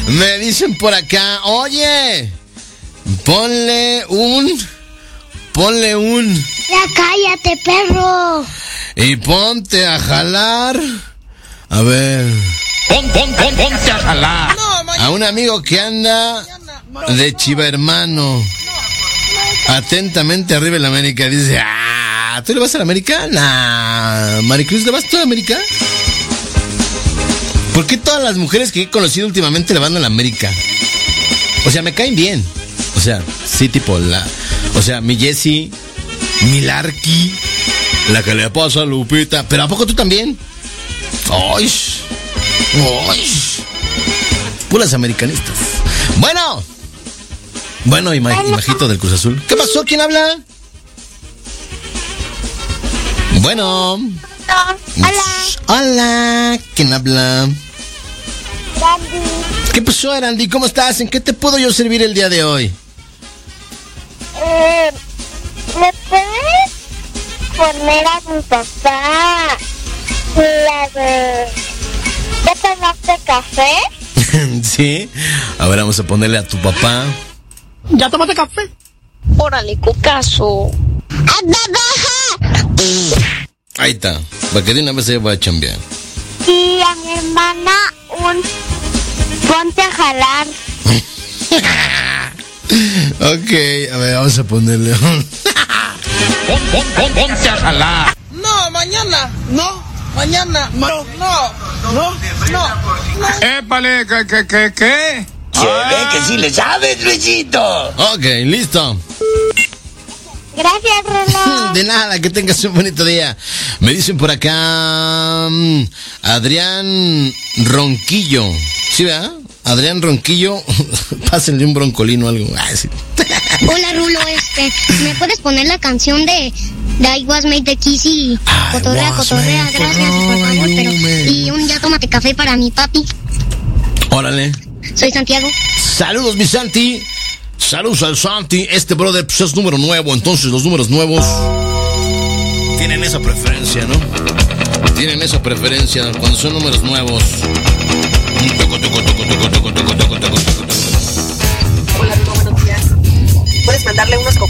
Me dicen por acá, oye, ponle un... Ya cállate, perro. Y ponte a jalar. A ver. Ponte a jalar. A un amigo que anda de Chiva Hermano. Atentamente arriba el América. Dice, ¿tú le vas a la América? Nah. Maricruz, ¿le vas tú a la América? ¿Por qué todas las mujeres que he conocido últimamente le van a la América? O sea, me caen bien. O sea, sí, tipo o sea, mi Jessie, mi Larky, la que le pasa a Lupita. ¿Pero a poco tú también? ¡Ay! Puras americanistas. Bueno, Majito del Cruz Azul. ¿Qué pasó? ¿Quién habla? Bueno. Hola. ¿Quién habla? Randy. ¿Qué pasó, Randy? ¿Cómo estás? ¿En qué te puedo yo servir el día de hoy? ¿Me puedes poner a mi papá la de... ¿Ya tomaste café? Sí. A ver, vamos a ponerle a tu papá. ¿Ya tomaste café? Órale, cocazo. Ahí está. Para que de una vez se vaya a chambear. Y a mi hermana ponte a jalar. Ok, a ver, vamos a ponerle Ponte a jalar. No, mañana. No, mañana. No. Épale, ¿qué? Se ve que sí le sabes, Luisito. Ok, listo. Gracias, reloj. De nada, que tengas un bonito día. Me dicen por acá Adrián Ronquillo. ¿Sí, verdad? Adrián Ronquillo. Pásenle un broncolino o algo. Sí. Hola, Rulo, ¿me puedes poner la canción de I Was Made the Kissy? Cotorrea, gracias, por favor, y un ya tómate café para mi papi. Órale. Soy Santiago. Saludos, mi Santi. Saludos al Santi. Este brother pues, es número nuevo, entonces los números nuevos tienen esa preferencia, ¿no? Tienen esa preferencia cuando son números nuevos. Hola, buenos días. ¿Puedes mandarle unos